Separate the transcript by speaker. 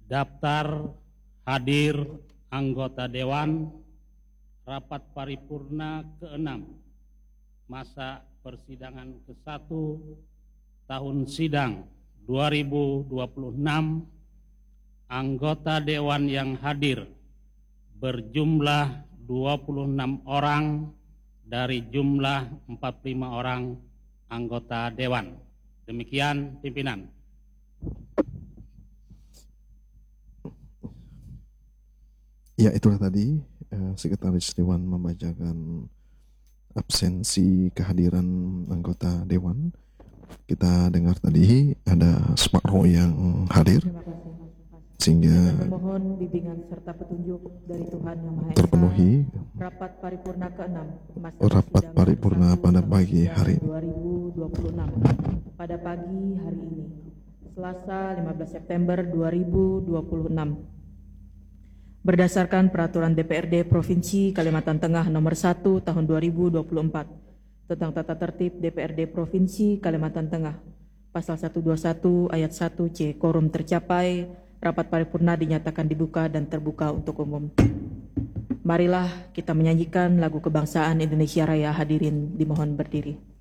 Speaker 1: Daftar hadir anggota Dewan Rapat Paripurna ke-6 masa persidangan ke-1 tahun sidang 2026. Anggota Dewan yang hadir berjumlah 26 orang dari jumlah 45 orang anggota Dewan. Demikian pimpinan.
Speaker 2: Ya, itulah tadi Sekretaris Dewan membacakan absensi kehadiran anggota Dewan. Kita dengar tadi ada Smakro yang hadir, sehingga
Speaker 3: memohon bimbingan serta petunjuk dari Tuhan Yang Maha Esa.
Speaker 2: Terpenuhi
Speaker 3: Rapat paripurna ke-6
Speaker 2: rapat paripurna pada pagi hari ini.
Speaker 3: 2026 pada pagi hari ini, Selasa 15 September 2026. Berdasarkan Peraturan DPRD Provinsi Kalimantan Tengah Nomor 1 Tahun 2024 tentang tata tertib DPRD Provinsi Kalimantan Tengah, Pasal 121 Ayat 1C, quorum tercapai, rapat paripurna dinyatakan dibuka dan terbuka untuk umum. Marilah kita menyanyikan lagu kebangsaan Indonesia Raya. Hadirin dimohon berdiri.